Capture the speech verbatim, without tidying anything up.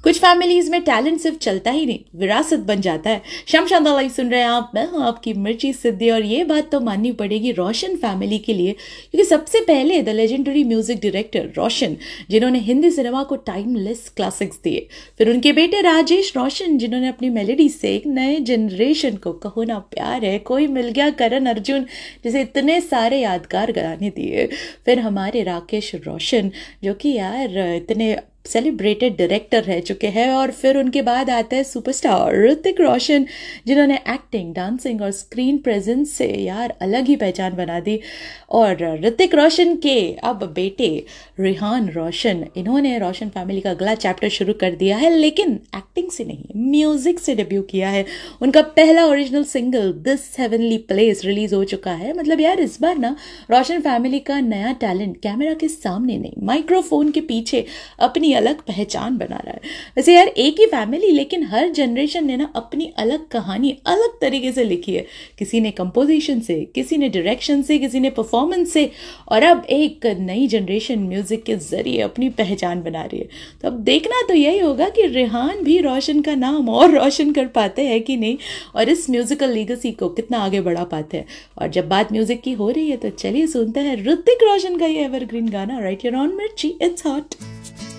कुछ फैमिलीज में टैलेंट सिर्फ चलता ही नहीं, विरासत बन जाता है। शम शांता लाइव सुन रहे हैं आप, मैं हूं आपकी मिर्ची सिद्धि। और ये बात तो माननी पड़ेगी रोशन फैमिली के लिए, क्योंकि सबसे पहले द लेजेंडरी म्यूजिक डायरेक्टर रोशन, जिन्होंने हिंदी सिनेमा को टाइमलेस क्लासिक्स दिए। फिर उनके बेटे राजेश रोशन, जिन्होंने अपनी मेलोडी से एक नए जनरेशन को कहो ना प्यार है, कोई मिल गया, करण अर्जुन जैसे इतने सारे यादगार गाने दिए। फिर हमारे राकेश रोशन, जो कि यार इतने सेलिब्रेटेड डायरेक्टर रह चुके हैं। और फिर उनके बाद आता है सुपरस्टार ऋतिक रोशन, जिन्होंने एक्टिंग, डांसिंग और स्क्रीन प्रेजेंस से यार अलग ही पहचान बना दी। और ऋतिक रोशन के अब बेटे रिहान रोशन, इन्होंने रोशन फैमिली का अगला चैप्टर शुरू कर दिया है, लेकिन एक्टिंग से नहीं, म्यूजिक से डेब्यू किया है। उनका पहला original single this heavenly place release हो चुका है। मतलब यार इस बार ना रोशन फैमिली का नया टैलेंट कैमरा के सामने नहीं, माइक्रोफोन के पीछे अपनी अलग पहचान बना रहा है। वैसे यार एक ही फैमिली, लेकिन हर जनरेशन ने ना अपनी अलग कहानी अलग तरीके से लिखी है। किसी ने कंपोजिशन से, किसी ने डायरेक्शन से, किसी ने परफॉर्मेंस से, और अब एक नई जनरेशन म्यूजिक के जरिए अपनी पहचान बना रही है। तो अब देखना तो यही होगा कि रेहान भी रोशन का नाम और रोशन कर पाते हैं कि नहीं, और इस म्यूजिकल लीगेसी को कितना आगे बढ़ा पाते हैं। और जब बात म्यूजिक की हो रही है तो चलिए सुनते हैं ऋतिक रोशन का ये एवरग्रीन गाना, राइट हियर ऑन मिर्ची, इट्स हॉट।